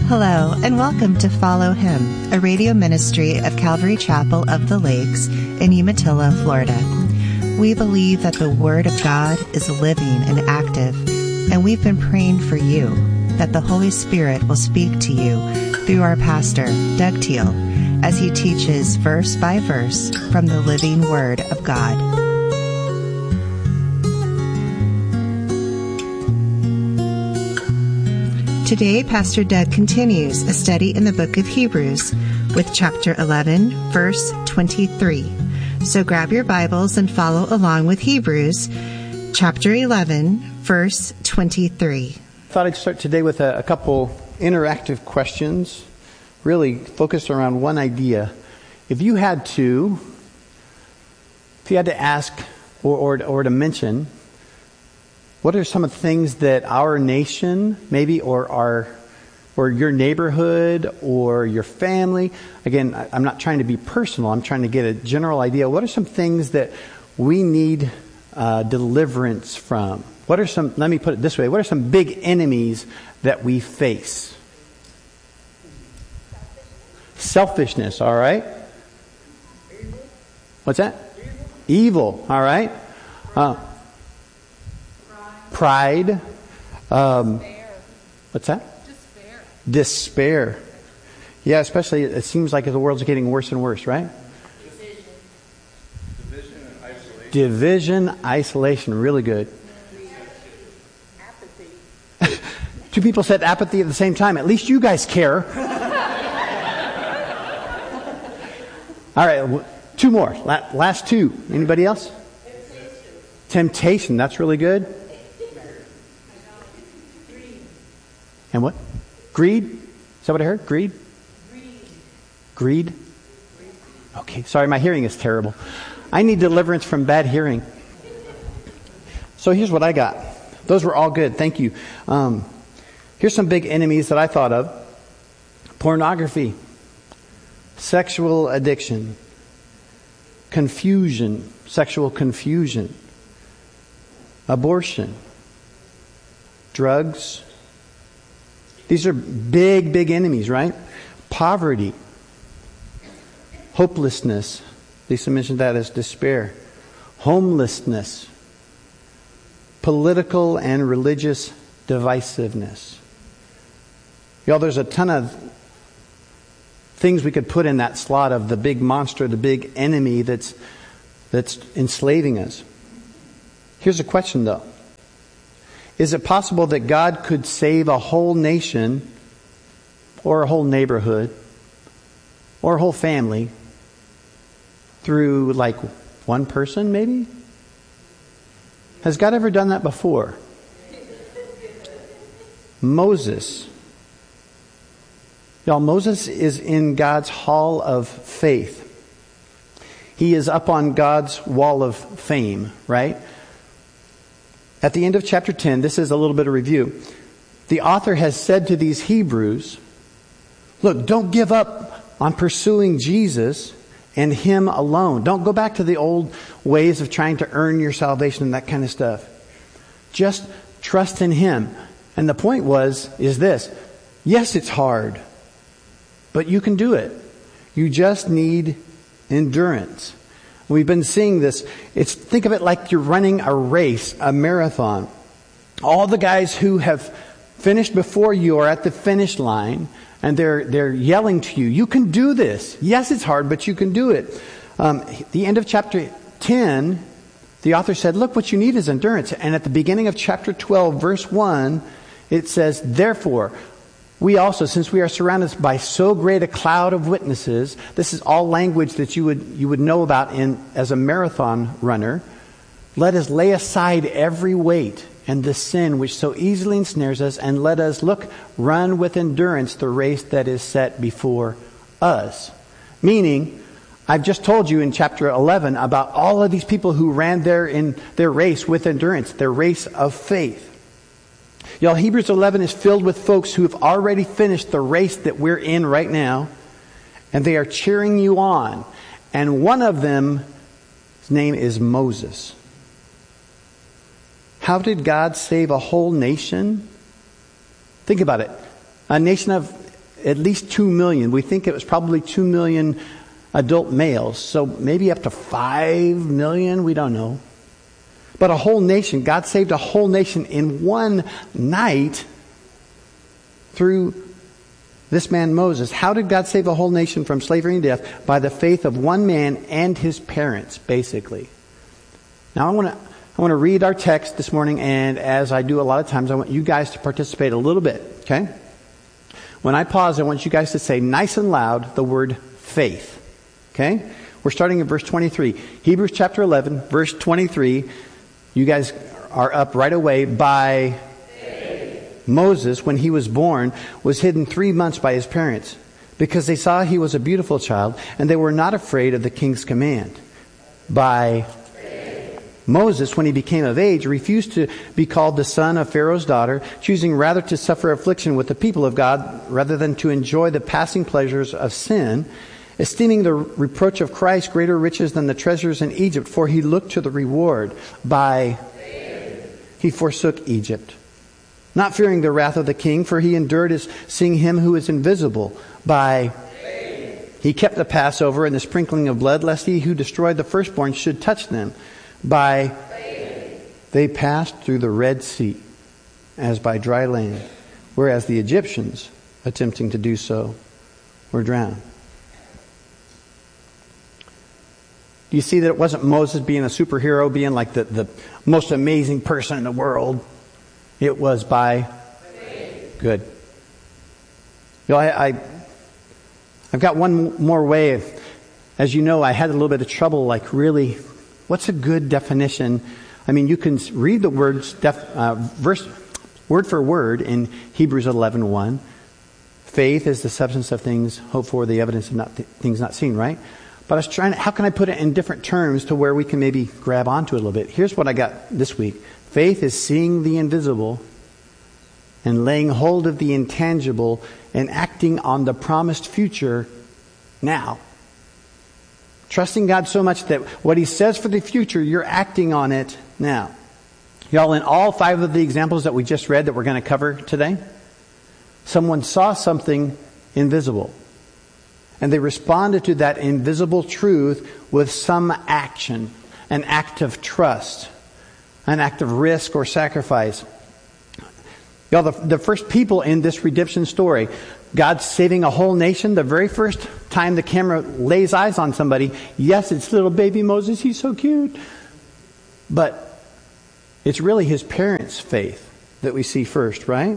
Hello, and welcome to Follow Him, a radio ministry of Calvary Chapel of the Lakes in Umatilla, Florida. We believe that the Word of God is living and active, and we've been praying for you that the Holy Spirit will speak to you through our pastor, Doug Teal, as he teaches verse by verse from the living Word of God. Today, Pastor Doug continues a study in the book of Hebrews with chapter 11, verse 23. So grab your Bibles and follow along with Hebrews chapter 11, verse 23. I thought I'd start today with a couple interactive questions, really focused around one idea. If you had to ask or to mention, what are some of the things that our nation, maybe, or your neighborhood, or your family, again, I'm not trying to be personal, I'm trying to get a general idea. What are some things that we need deliverance from? What are some, let me put it this way, what are some big enemies that we face? Selfishness, all right? What's that? Evil, all right? Pride. What's that? Despair. Yeah, especially it seems like the world's getting worse and worse, right? Division and isolation. Division, isolation, really good. Apathy. Two people said apathy at the same time. At least you guys care. All right, two more. Last two. Anybody else? Temptation. That's really good. And what? Greed? Is that what I heard? Greed? Greed? Okay, sorry, my hearing is terrible. I need deliverance from bad hearing. So here's what I got. Those were all good. Thank you. Here's some big enemies that I thought of. Pornography. Sexual addiction. Confusion. Sexual confusion. Abortion. Drugs. These are big, big enemies, right? Poverty. Hopelessness. Lisa mentioned that as despair. Homelessness. Political and religious divisiveness. Y'all, there's a ton of things we could put in that slot of the big monster, the big enemy that's enslaving us. Here's a question, though. Is it possible that God could save a whole nation or a whole neighborhood or a whole family through like one person maybe? Has God ever done that before? Moses. Y'all, Moses is in God's hall of faith. He is up on God's wall of fame, right? At the end of chapter 10, this is a little bit of review. The author has said to these Hebrews, look, don't give up on pursuing Jesus and Him alone. Don't go back to the old ways of trying to earn your salvation and that kind of stuff. Just trust in Him. And the point is this. Yes, it's hard, but you can do it. You just need endurance. We've been seeing this. Think of it like you're running a race, a marathon. All the guys who have finished before you are at the finish line, and they're yelling to you, you can do this. Yes, it's hard, but you can do it. The end of chapter 10, the author said, look, what you need is endurance. And at the beginning of chapter 12, verse 1, it says, therefore, we also, since we are surrounded by so great a cloud of witnesses, this is all language that you would know about as a marathon runner. Let us lay aside every weight and the sin which so easily ensnares us, and let us run with endurance the race that is set before us. Meaning, I've just told you in chapter 11 about all of these people who ran their race with endurance, their race of faith. Y'all, Hebrews 11 is filled with folks who have already finished the race that we're in right now, and they are cheering you on. And one of them, his name is Moses. How did God save a whole nation? Think about it. A nation of at least 2 million. We think it was probably 2 million adult males. So maybe up to 5 million. We don't know. But a whole nation, God saved a whole nation in one night through this man Moses. How did God save a whole nation from slavery and death? By the faith of one man and his parents, basically. Now I want to read our text this morning, and as I do a lot of times, I want you guys to participate a little bit, okay? When I pause, I want you guys to say nice and loud the word faith, okay? We're starting in verse 23. Hebrews chapter 11, verse 23. You guys are up right away. By faith, Moses, when he was born, was hidden 3 months by his parents because they saw he was a beautiful child, and they were not afraid of the king's command. By Moses, when he became of age, refused to be called the son of Pharaoh's daughter, choosing rather to suffer affliction with the people of God rather than to enjoy the passing pleasures of sin, esteeming the reproach of Christ greater riches than the treasures in Egypt, for he looked to the reward. By he forsook Egypt, not fearing the wrath of the king, for he endured as seeing him who is invisible. By he kept the Passover and the sprinkling of blood, lest he who destroyed the firstborn should touch them. By they passed through the Red Sea as by dry land, whereas the Egyptians, attempting to do so, were drowned. Do you see that it wasn't Moses being a superhero, being like the most amazing person in the world? It was by faith. Good. You know, I've got one more way. As you know, I had a little bit of trouble, like really, what's a good definition? I mean, you can read the words verse word for word in Hebrews 11:1. Faith is the substance of things hoped for, the evidence of things not seen, right? But I was trying to, how can I put it in different terms to where we can maybe grab onto it a little bit? Here's what I got this week. Faith is seeing the invisible and laying hold of the intangible and acting on the promised future now. Trusting God so much that what He says for the future, you're acting on it now. Y'all, in all 5 of the examples that we just read that we're going to cover today, someone saw something invisible. And they responded to that invisible truth with some action, an act of trust, an act of risk or sacrifice. Y'all, the first people in this redemption story, God saving a whole nation, the very first time the camera lays eyes on somebody, yes, it's little baby Moses, he's so cute. But it's really his parents' faith that we see first, right?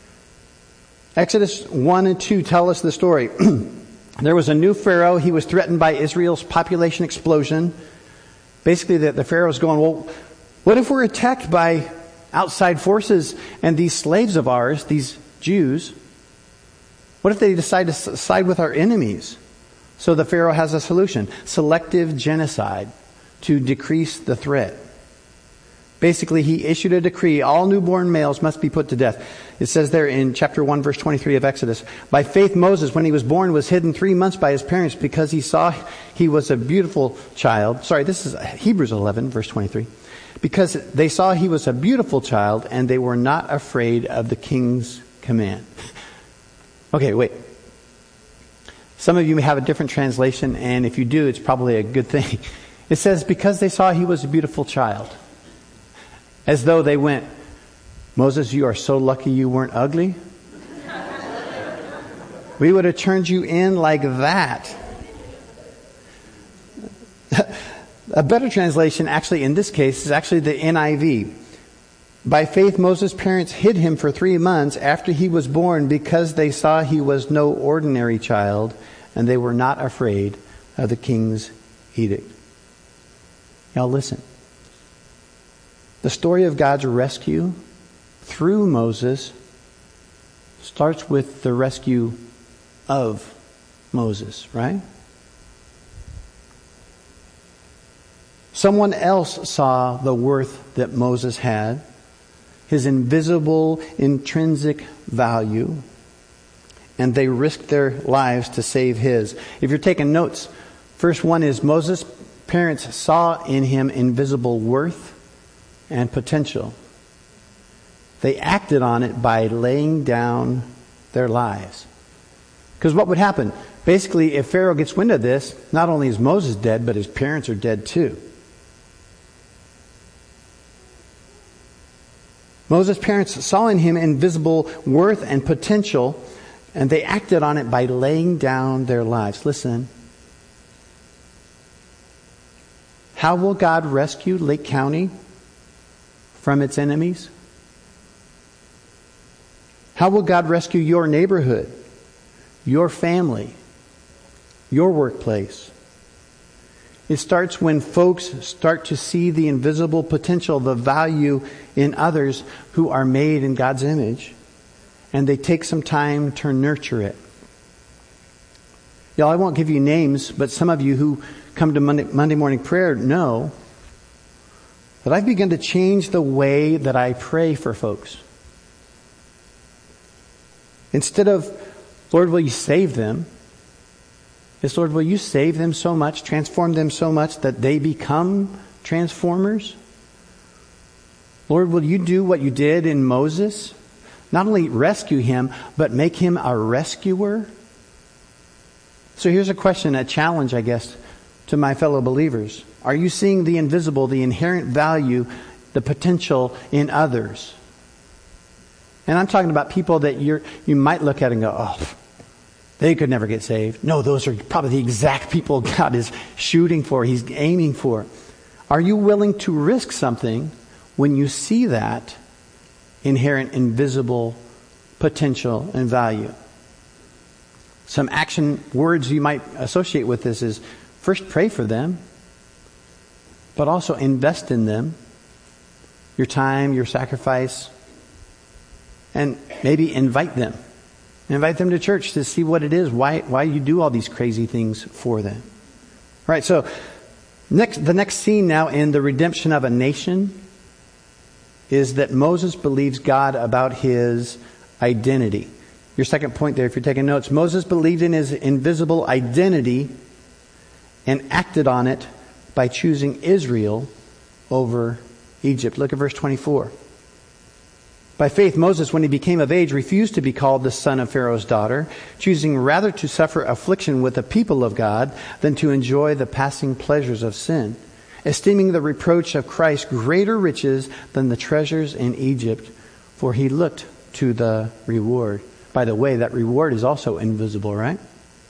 Exodus 1 and 2 tell us the story. There was a new Pharaoh. He was threatened by Israel's population explosion. Basically, the Pharaoh's going, well, what if we're attacked by outside forces and these slaves of ours, these Jews? What if they decide to side with our enemies? So the Pharaoh has a solution. Selective genocide to decrease the threat. Basically, he issued a decree. All newborn males must be put to death. It says there in chapter 1, verse 23 of Exodus. By faith, Moses, when he was born, was hidden 3 months by his parents because he saw he was a beautiful child. Sorry, this is Hebrews 11, verse 23. Because they saw he was a beautiful child and they were not afraid of the king's command. Okay, wait. Some of you may have a different translation, and if you do, it's probably a good thing. It says, because they saw he was a beautiful child. As though they went, Moses, you are so lucky you weren't ugly. We would have turned you in like that. A better translation, actually, in this case, is actually the NIV. By faith, Moses' parents hid him for 3 months after he was born because they saw he was no ordinary child and they were not afraid of the king's edict. Y'all listen. The story of God's rescue through Moses starts with the rescue of Moses, right? Someone else saw the worth that Moses had, his invisible, intrinsic value, and they risked their lives to save his. If you're taking notes, first one is Moses' parents saw in him invisible worth and potential. They acted on it by laying down their lives. Because what would happen? Basically, if Pharaoh gets wind of this, not only is Moses dead, but his parents are dead too. Moses' parents saw in him invisible worth and potential, and they acted on it by laying down their lives. Listen. How will God rescue Lake County from its enemies? How will God rescue your neighborhood, your family, your workplace? It starts when folks start to see the invisible potential, the value in others who are made in God's image, and they take some time to nurture it. Y'all, I won't give you names, but some of you who come to Monday morning prayer know that I've begun to change the way that I pray for folks. Instead of, Lord, will you save them? It's, Lord, will you save them so much, transform them so much that they become transformers? Lord, will you do what you did in Moses? Not only rescue him, but make him a rescuer? So here's a question, a challenge, I guess, to my fellow believers. Are you seeing the invisible, the inherent value, the potential in others? And I'm talking about people that you might look at and go, oh, they could never get saved. No, those are probably the exact people God is shooting for, He's aiming for. Are you willing to risk something when you see that inherent invisible potential and value? Some action words you might associate with this is, first, pray for them, but also invest in them. Your time, your sacrifice, and maybe invite them. Invite them to church to see what it is, why you do all these crazy things for them. All right, so the next scene now in the redemption of a nation is that Moses believes God about his identity. Your second point there, if you're taking notes, Moses believed in his invisible identity and acted on it by choosing Israel over Egypt. Look at verse 24. By faith, Moses, when he became of age, refused to be called the son of Pharaoh's daughter, choosing rather to suffer affliction with the people of God than to enjoy the passing pleasures of sin, esteeming the reproach of Christ greater riches than the treasures in Egypt, for he looked to the reward. By the way, that reward is also invisible, right?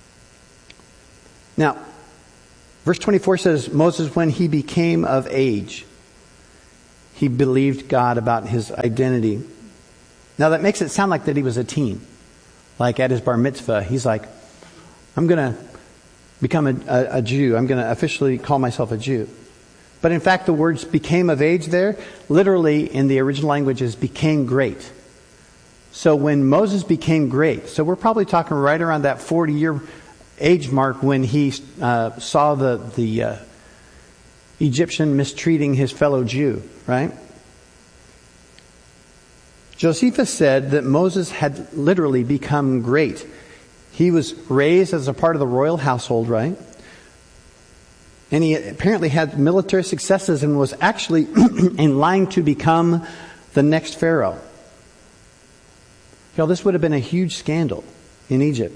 Now, verse 24 says, Moses, when he became of age, he believed God about his identity. Now that makes it sound like that he was a teen. Like at his bar mitzvah, he's like, I'm going to become a Jew. I'm going to officially call myself a Jew. But in fact, the words became of age there, literally in the original language is became great. So when Moses became great, so we're probably talking right around that 40-year age mark when he saw the Egyptian mistreating his fellow Jew, right? Josephus said that Moses had literally become great. He was raised as a part of the royal household, right? And he apparently had military successes and was actually in line to become the next Pharaoh. This would have been a huge scandal in Egypt.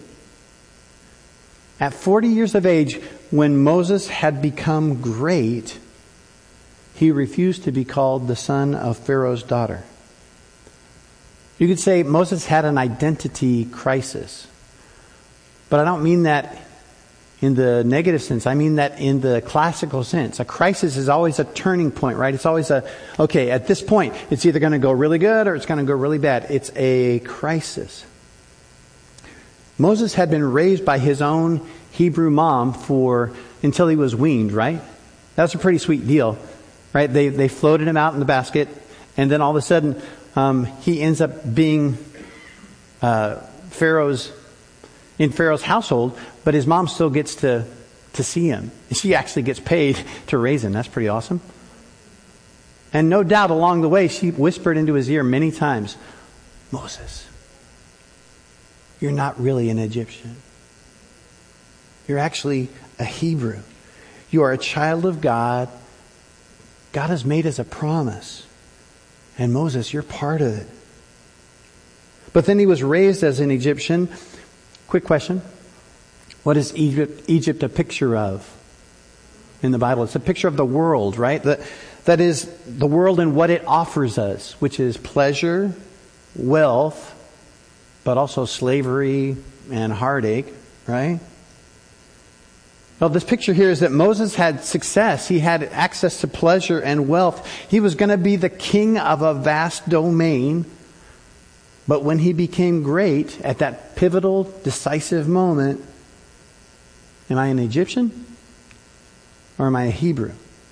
At 40 years of age, when Moses had become great, he refused to be called the son of Pharaoh's daughter. You could say Moses had an identity crisis. But I don't mean that in the negative sense. I mean that in the classical sense. A crisis is always a turning point, right? It's always okay, at this point, it's either going to go really good or it's going to go really bad. It's a crisis. Moses had been raised by his own Hebrew mom until he was weaned, right? That's a pretty sweet deal, right? They floated him out in the basket, and then all of a sudden, he ends up being Pharaoh's household, but his mom still gets to see him. She actually gets paid to raise him. That's pretty awesome. And no doubt along the way, she whispered into his ear many times, Moses, you're not really an Egyptian. You're actually a Hebrew. You are a child of God. God has made us a promise. And Moses, you're part of it. But then he was raised as an Egyptian, Quick question. What is Egypt a picture of in the Bible? It's a picture of the world, right? That is the world and what it offers us, which is pleasure, wealth, but also slavery and heartache, right? Well, this picture here is that Moses had success. He had access to pleasure and wealth. He was going to be the king of a vast domain. But when he became great, at that pivotal, decisive moment, am I an Egyptian or am I a Hebrew?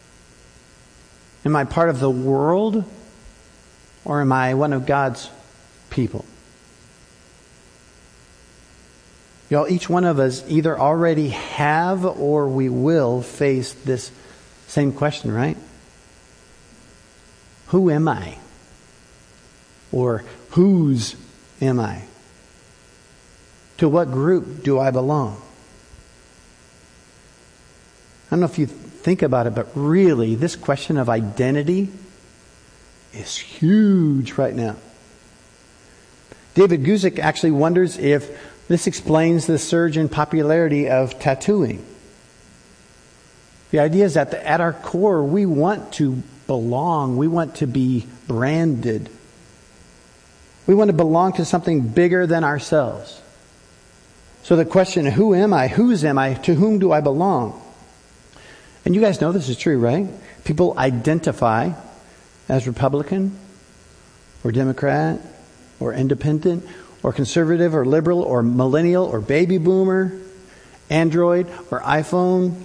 Am I part of the world or am I one of God's people? Y'all, each one of us either already have or we will face this same question, right? Who am I? Or whose am I? To what group do I belong? I don't know if you think about it, but really, this question of identity is huge right now. David Guzik actually wonders if this explains the surge in popularity of tattooing. The idea is that at our core, we want to belong. We want to be branded. We want to belong to something bigger than ourselves. So the question, who am I? Whose am I? To whom do I belong? And you guys know this is true, right? People identify as Republican or Democrat or independent or conservative or liberal or millennial or baby boomer, Android or iPhone.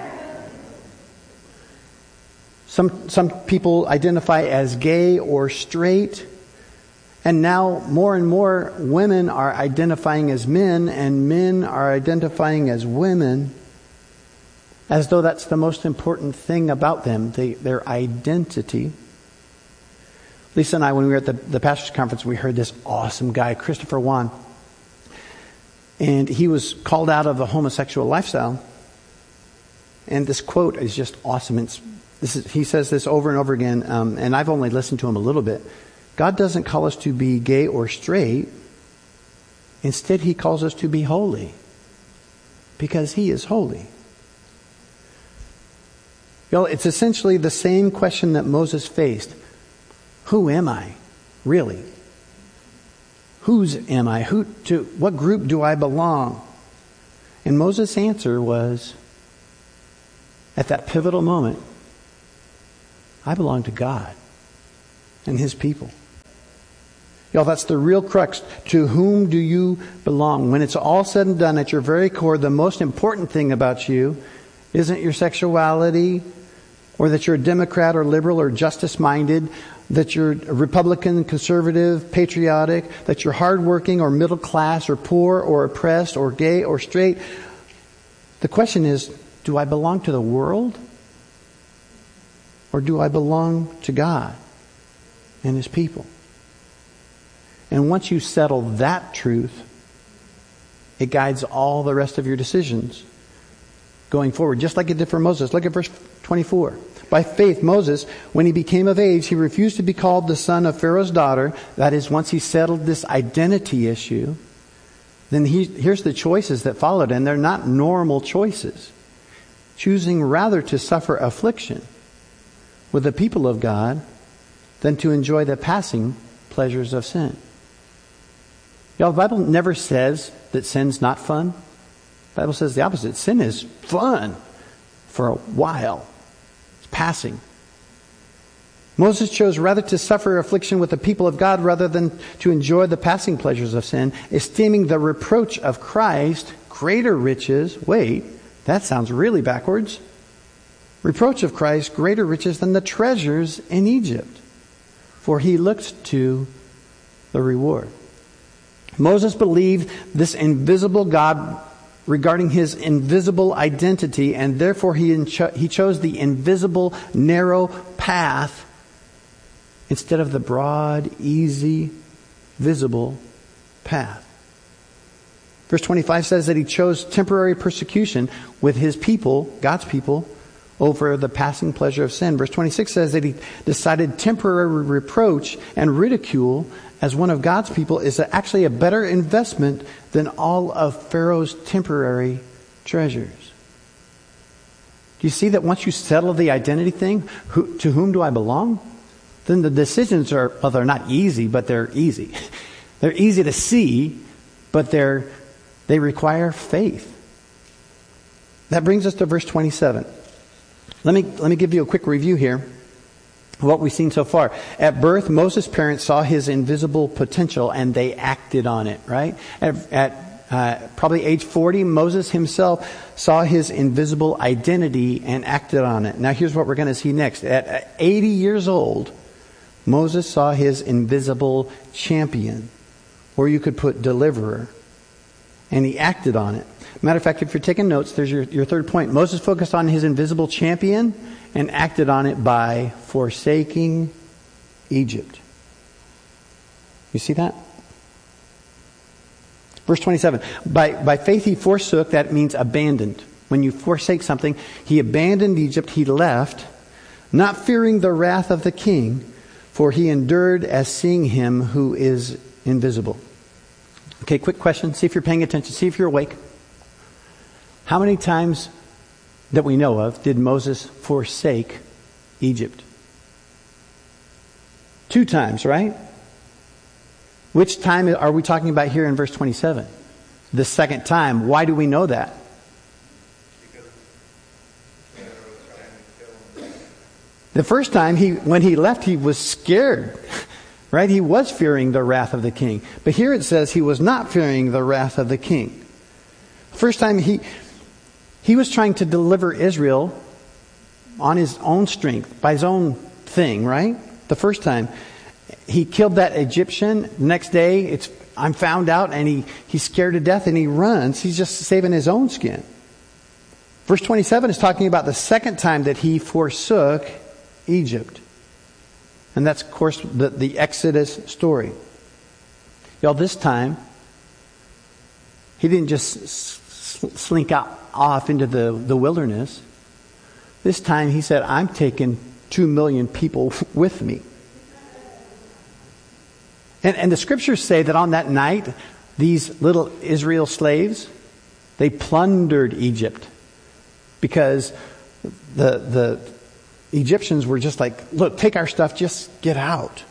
Some people identify as gay or straight. And now more and more women are identifying as men and men are identifying as women, as though that's the most important thing about them, their identity. Lisa and I, when we were at the Pastors Conference, we heard this awesome guy, Christopher Wan. And he was called out of the homosexual lifestyle. And this quote is just awesome. He says this over and over again, and I've only listened to him a little bit. God doesn't call us to be gay or straight. Instead, He calls us to be holy. Because He is holy. Y'all, it's essentially the same question that Moses faced. Who am I, really? Whose am I? To what group do I belong? And Moses' answer was, at that pivotal moment, I belong to God and His people. Y'all, that's the real crux. To whom do you belong? When it's all said and done, at your very core, the most important thing about you isn't your sexuality, or that you're a Democrat or liberal or justice-minded, that you're a Republican, conservative, patriotic, that you're hardworking or middle class or poor or oppressed or gay or straight. The question is, do I belong to the world? Or do I belong to God and His people? And once you settle that truth, it guides all the rest of your decisions going forward, just like it did for Moses. Look at verse 24. By faith, Moses, when he became of age, he refused to be called the son of Pharaoh's daughter. That is, once he settled this identity issue, then here's the choices that followed, and they're not normal choices. Choosing rather to suffer affliction with the people of God than to enjoy the passing pleasures of sin. Y'all, the Bible never says that sin's not fun. The Bible says the opposite. Sin is fun for a while. It's passing. Moses chose rather to suffer affliction with the people of God rather than to enjoy the passing pleasures of sin, esteeming the reproach of Christ greater riches. Wait, that sounds really backwards. Reproach of Christ greater riches than the treasures in Egypt, for he looked to the reward. Moses believed this invisible God regarding his invisible identity, and therefore he chose the invisible, narrow path instead of the broad, easy, visible path. Verse 25 says that he chose temporary persecution with his people, God's people, over the passing pleasure of sin. Verse 26 says that he decided temporary reproach and ridicule as one of God's people is actually a better investment than all of Pharaoh's temporary treasures. Do you see that once you settle the identity thing, to whom do I belong? Then the decisions are, well, they're not easy, but they're easy. They're easy to see, but they require faith. That brings us to verse 27. Let me give you a quick review here of what we've seen so far. At birth, Moses' parents saw his invisible potential and they acted on it, right? At probably age 40, Moses himself saw his invisible identity and acted on it. Now here's what we're going to see next. At 80 years old, Moses saw his invisible champion, or you could put deliverer, and he acted on it. Matter of fact, if you're taking notes, there's your third point. Moses focused on his invisible champion and acted on it by forsaking Egypt. You see that? Verse 27. By faith he forsook, that means abandoned. When you forsake something, he abandoned Egypt, he left, not fearing the wrath of the king, for he endured as seeing him who is invisible. Okay, quick question. See if you're paying attention. See if you're awake. How many times that we know of did Moses forsake Egypt? 2 times, right? Which time are we talking about here in verse 27? The second time. Why do we know that? The first time, when he left, he was scared. Right? He was fearing the wrath of the king. But here it says he was not fearing the wrath of the king. First time he was trying to deliver Israel on his own strength, by his own thing, right? The first time. He killed that Egyptian. Next day, I'm found out, and he's scared to death, and he runs. He's just saving his own skin. Verse 27 is talking about the second time that he forsook Egypt. And that's, of course, the Exodus story. Y'all, this time, he didn't just slink off into the wilderness. This time he said, I'm taking 2 million people with me. And the scriptures say that on that night, these little Israel slaves, they plundered Egypt. Because the Egyptians were just like, look, take our stuff, just get out.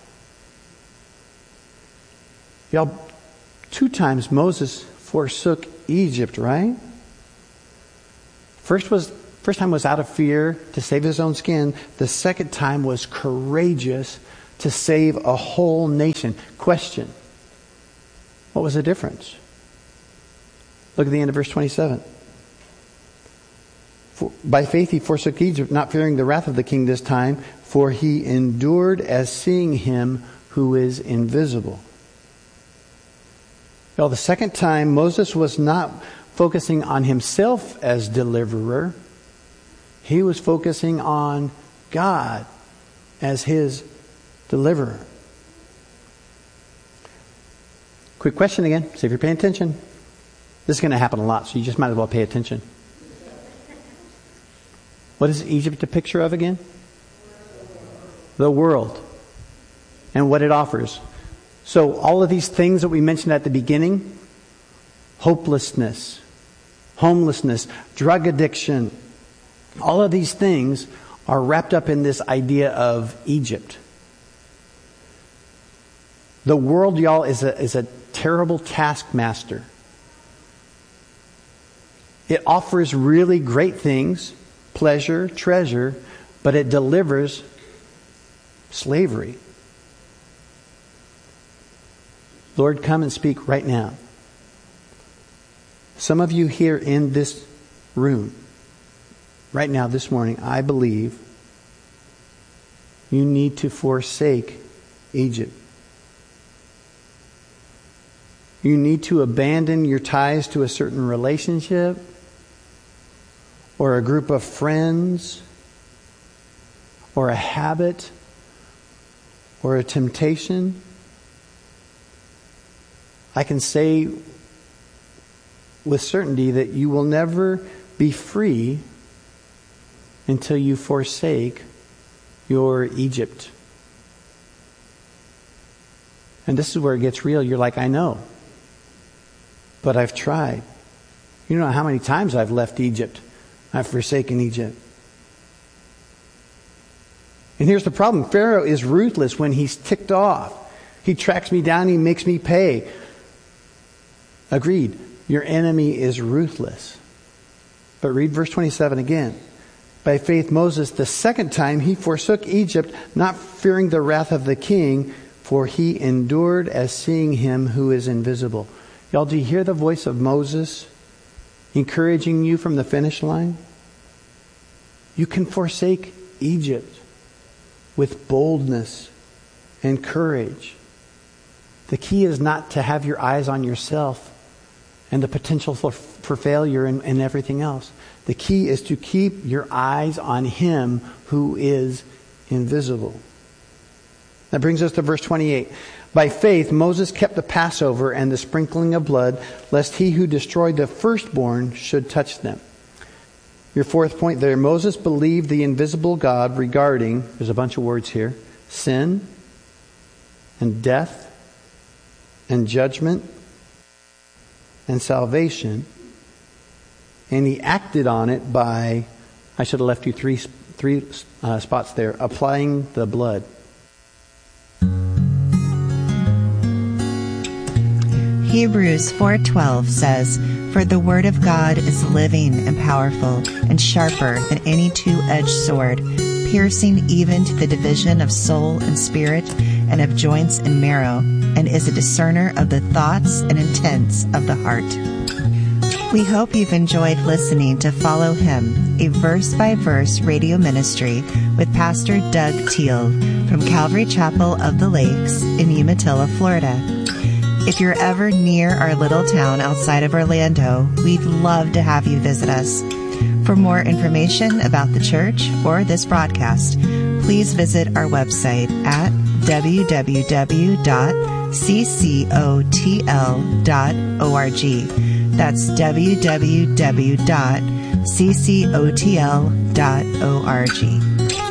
Y'all, 2 times Moses forsook Egypt, right? First time was out of fear to save his own skin. The second time was courageous to save a whole nation. Question: what was the difference? Look at the end of verse 27. By faith he forsook Egypt, not fearing the wrath of the king this time, for he endured as seeing him who is invisible. Well, the second time, Moses was not focusing on himself as deliverer. He was focusing on God as his deliverer. Quick question again. See if you're paying attention. This is going to happen a lot, so you just might as well pay attention. What is Egypt a picture of again? The world. And what it offers. So all of these things that we mentioned at the beginning, hopelessness, homelessness, drug addiction, all of these things are wrapped up in this idea of Egypt. The world, y'all, is a terrible taskmaster. It offers really great things, pleasure, treasure, but it delivers slavery. Lord, come and speak right now. Some of you here in this room, right now, this morning, I believe you need to forsake Egypt. You need to abandon your ties to a certain relationship or a group of friends or a habit or a temptation. I can say with certainty that you will never be free until you forsake your Egypt. And this is where it gets real. You're like, I know, but I've tried. You don't know how many times I've left Egypt. I've forsaken Egypt. And here's the problem. Pharaoh is ruthless when he's ticked off. He tracks me down, he makes me pay. Agreed. Your enemy is ruthless. But read verse 27 again. By faith, Moses, the second time, he forsook Egypt, not fearing the wrath of the king, for he endured as seeing him who is invisible. Y'all, do you hear the voice of Moses encouraging you from the finish line? You can forsake Egypt with boldness and courage. The key is not to have your eyes on yourself and the potential for failure and everything else. The key is to keep your eyes on Him who is invisible. That brings us to verse 28. By faith, Moses kept the Passover and the sprinkling of blood, lest he who destroyed the firstborn should touch them. Your fourth point there, Moses believed the invisible God regarding, there's a bunch of words here, sin and death and judgment and salvation. And he acted on it by, I should have left you three spots there, applying the blood. Hebrews 4:12 says, "For the word of God is living and powerful and sharper than any two-edged sword, piercing even to the division of soul and spirit and of joints and marrow, and is a discerner of the thoughts and intents of the heart." We hope you've enjoyed listening to Follow Him, a verse-by-verse radio ministry with Pastor Doug Teal from Calvary Chapel of the Lakes in Umatilla, Florida. If you're ever near our little town outside of Orlando, we'd love to have you visit us. For more information about the church or this broadcast, please visit our website at www.ccotl.org. That's www.ccotl.org.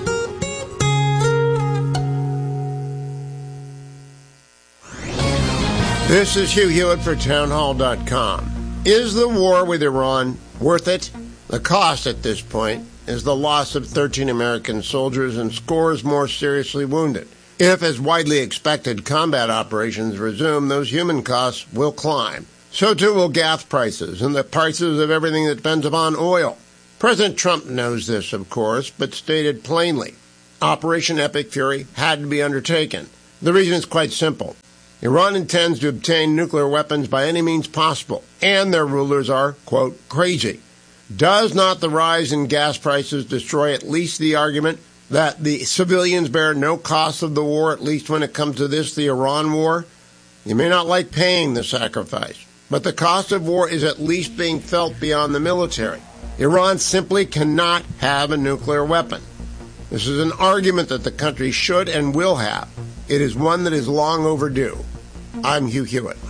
This is Hugh Hewitt for townhall.com. Is the war with Iran worth it? The cost at this point is the loss of 13 American soldiers and scores more seriously wounded. If, as widely expected, combat operations resume, those human costs will climb. So too will gas prices and the prices of everything that depends upon oil. President Trump knows this, of course, but stated plainly, Operation Epic Fury had to be undertaken. The reason is quite simple. Iran intends to obtain nuclear weapons by any means possible, and their rulers are, quote, crazy. Does not the rise in gas prices destroy at least the argument that the civilians bear no cost of the war, at least when it comes to this, the Iran war? You may not like paying the sacrifice, but the cost of war is at least being felt beyond the military. Iran simply cannot have a nuclear weapon. This is an argument that the country should and will have. It is one that is long overdue. I'm Hugh Hewitt.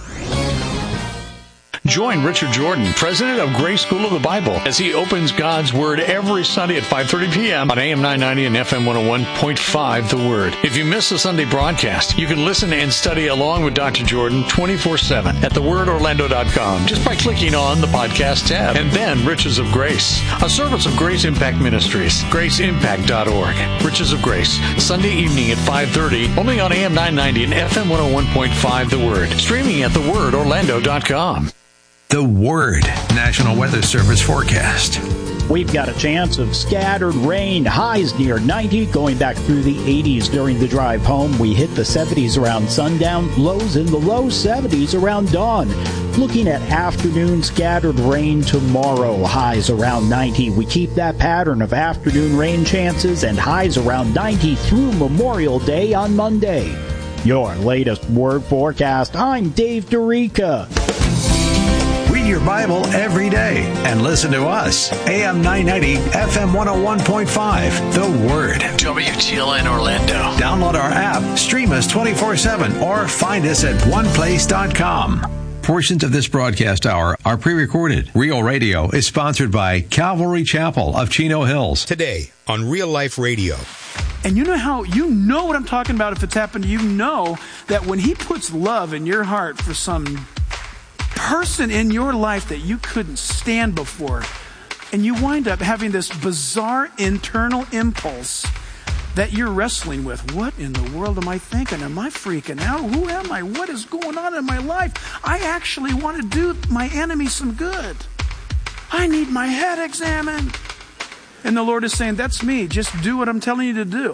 Join Richard Jordan, president of Grace School of the Bible, as he opens God's Word every Sunday at 5:30 p.m. on AM 990 and FM 101.5 The Word. If you miss the Sunday broadcast, you can listen and study along with Dr. Jordan 24/7 at thewordorlando.com just by clicking on the podcast tab, and then Riches of Grace, a service of Grace Impact Ministries, graceimpact.org. Riches of Grace, Sunday evening at 5:30, only on AM 990 and FM 101.5 The Word, streaming at thewordorlando.com. The Word National Weather Service forecast. We've got a chance of scattered rain, highs near 90, going back through the 80s during the drive home. We hit the 70s around sundown, lows in the low 70s around dawn. Looking at afternoon scattered rain tomorrow, highs around 90. We keep that pattern of afternoon rain chances and highs around 90 through Memorial Day on Monday. Your latest Word forecast, I'm Dave Dorica. Read your Bible every day and listen to us. AM 990, FM 101.5, The Word. WTLN Orlando. Download our app, stream us 24/7, or find us at oneplace.com. Portions of this broadcast hour are pre-recorded. Real Radio is sponsored by Calvary Chapel of Chino Hills. Today on Real Life Radio. And you know what I'm talking about if it's happened to you. Know that when he puts love in your heart for some person in your life that you couldn't stand before, and you wind up having this bizarre internal impulse that you're wrestling with. What in the world am I thinking? Am I freaking out? Who am I? What is going on in my life? I actually want to do my enemy some good. I need my head examined. And the Lord is saying, that's me. Just do what I'm telling you to do.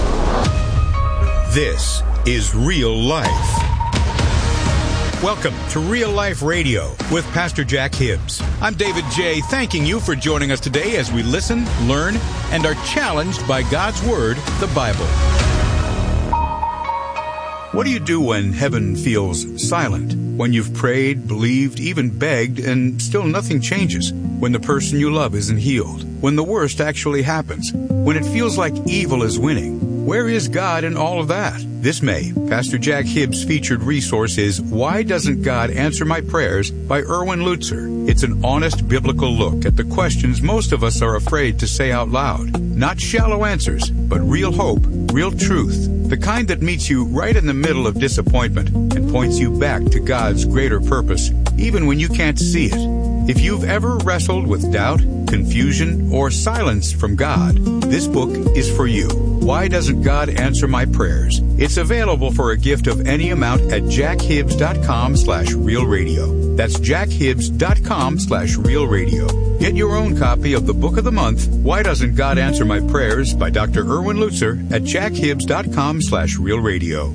This is Real Life. Welcome to Real Life Radio with Pastor Jack Hibbs. I'm David J., thanking you for joining us today as we listen, learn, and are challenged by God's Word, the Bible. What do you do when heaven feels silent? When you've prayed, believed, even begged, and still nothing changes? When the person you love isn't healed? When the worst actually happens? When it feels like evil is winning? Where is God in all of that? This May, Pastor Jack Hibbs' featured resource is Why Doesn't God Answer My Prayers by Erwin Lutzer. It's an honest biblical look at the questions most of us are afraid to say out loud. Not shallow answers, but real hope, real truth. The kind that meets you right in the middle of disappointment and points you back to God's greater purpose, even when you can't see it. If you've ever wrestled with doubt, confusion, or silence from God, this book is for you. Why Doesn't God Answer My Prayers? It's available for a gift of any amount at jackhibbs.com/realradio. That's jackhibbs.com/realradio. Get your own copy of the Book of the Month, Why Doesn't God Answer My Prayers by Dr. Erwin Lutzer at jackhibbs.com/realradio.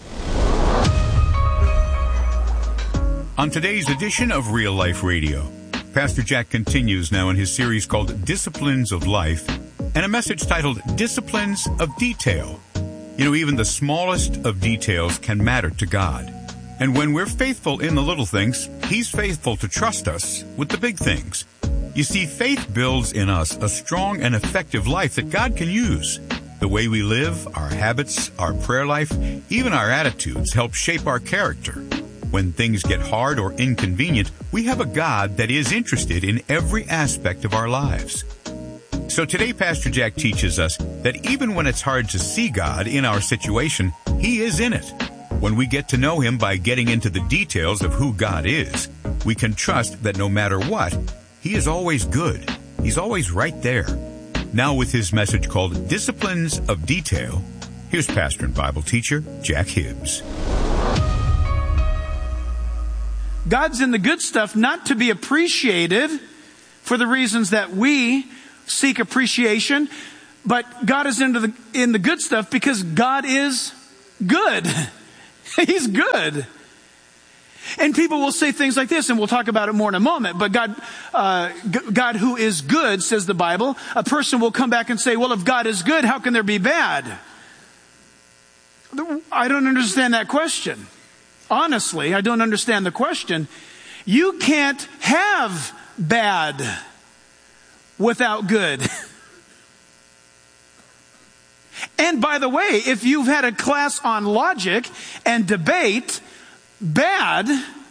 On today's edition of Real Life Radio, Pastor Jack continues now in his series called Disciplines of Life, and a message titled Disciplines of Detail. You know, even the smallest of details can matter to God. And when we're faithful in the little things, He's faithful to trust us with the big things. You see, faith builds in us a strong and effective life that God can use. The way we live, our habits, our prayer life, even our attitudes help shape our character. When things get hard or inconvenient, we have a God that is interested in every aspect of our lives. So today, Pastor Jack teaches us that even when it's hard to see God in our situation, He is in it. When we get to know Him by getting into the details of who God is, we can trust that no matter what, He is always good. He's always right there. Now with his message called Disciplines of Detail, here's pastor and Bible teacher Jack Hibbs. God's in the good stuff not to be appreciated for the reasons that we seek appreciation, but God is in the good stuff because God is good. He's good. And people will say things like this, and we'll talk about it more in a moment, but God who is good, says the Bible, a person will come back and say, well, if God is good, how can there be bad? I don't understand that question. Honestly, I don't understand the question. You can't have bad without good. And by the way, if you've had a class on logic and debate, bad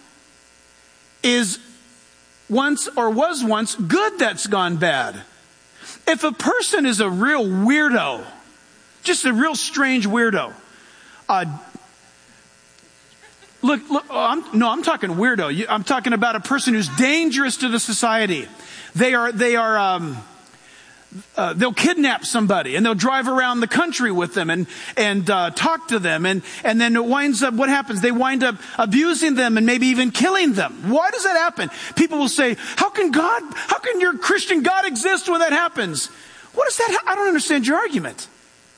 is once or was once good that's gone bad. If a person is a real weirdo, just a real strange weirdo, I'm talking weirdo. I'm talking about a person who's dangerous to the society. They'll kidnap somebody and they'll drive around the country with them and talk to them. And then it winds up, what happens? They wind up abusing them and maybe even killing them. Why does that happen? People will say, how can your Christian God exist when that happens? What is that? I don't understand your argument.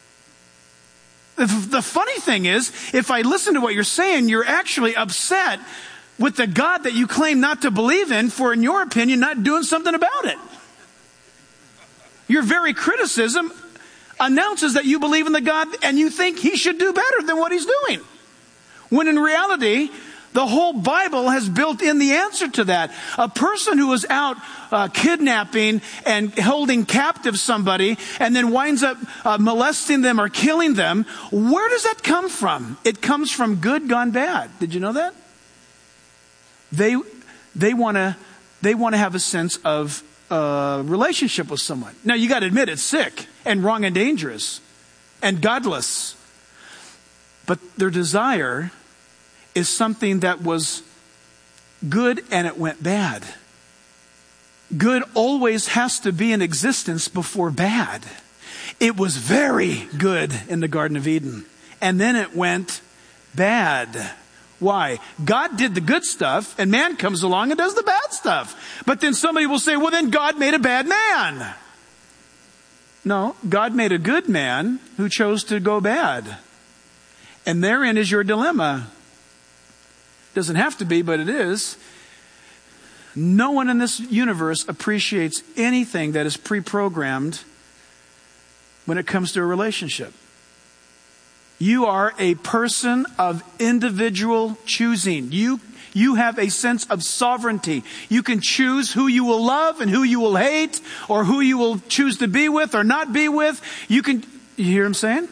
The funny thing is, if I listen to what you're saying, you're actually upset with the God that you claim not to believe in for, in your opinion, not doing something about it. Your very criticism announces that you believe in the God and you think He should do better than what He's doing. When in reality, the whole Bible has built in the answer to that. A person who is out kidnapping and holding captive somebody and then winds up molesting them or killing them, where does that come from? It comes from good gone bad. Did you know that? They want to have a sense of relationship with someone. Now, you got to admit it's sick and wrong and dangerous and godless. But their desire is something that was good and it went bad. Good always has to be in existence before bad. It was very good in the Garden of Eden, and then it went bad. Why? God did the good stuff, and man comes along and does the bad stuff. But then somebody will say, well, then God made a bad man. No, God made a good man who chose to go bad. And therein is your dilemma. Doesn't have to be, but it is. No one in this universe appreciates anything that is pre-programmed when it comes to a relationship. You are a person of individual choosing. You have a sense of sovereignty. You can choose who you will love and who you will hate, or who you will choose to be with or not be with. You hear what I'm saying?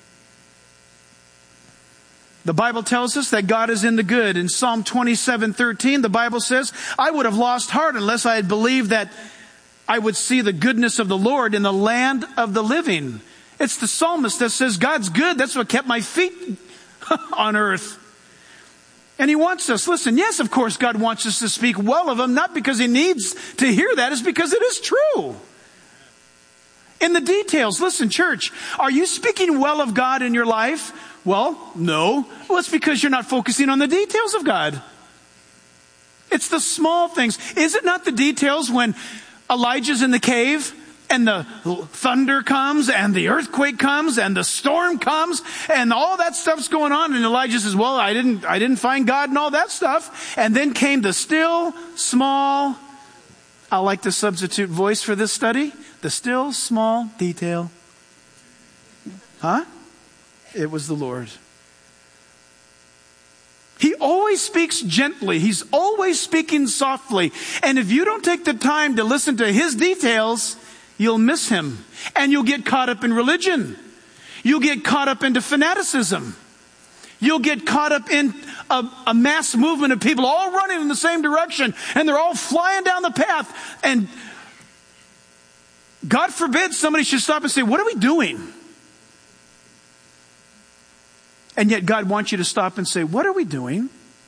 The Bible tells us that God is in the good. In Psalm 27:13, the Bible says, I would have lost heart unless I had believed that I would see the goodness of the Lord in the land of the living. It's the psalmist that says, God's good. That's what kept my feet on earth. And he wants us. Listen, yes, of course, God wants us to speak well of him, not because he needs to hear that. It's because it is true. In the details, listen, church, are you speaking well of God in your life? Well, no. Well, it's because you're not focusing on the details of God. It's the small things. Is it not the details when Elijah's in the cave and the thunder comes and the earthquake comes and the storm comes and all that stuff's going on, and Elijah says, well, I didn't find God and all that stuff. And then came the still, small, I like to substitute voice for this study, the still, small detail. Huh? It was the Lord. He always speaks gently. He's always speaking softly. And if you don't take the time to listen to his details, you'll miss him. And you'll get caught up in religion. You'll get caught up into fanaticism. You'll get caught up in a mass movement of people all running in the same direction. And they're all flying down the path. And God forbid somebody should stop and say, what are we doing? And yet God wants you to stop and say, what are we doing?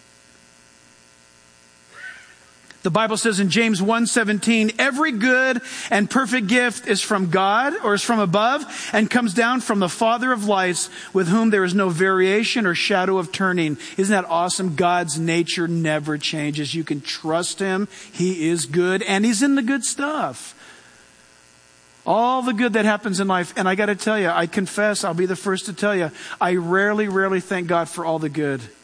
The Bible says in James 1:17, every good and perfect gift is from God, or is from above, and comes down from the Father of lights, with whom there is no variation or shadow of turning. Isn't that awesome? God's nature never changes. You can trust him. He is good, and he's in the good stuff. All the good that happens in life. And I got to tell you, I confess, I'll be the first to tell you, I rarely thank God for all the good.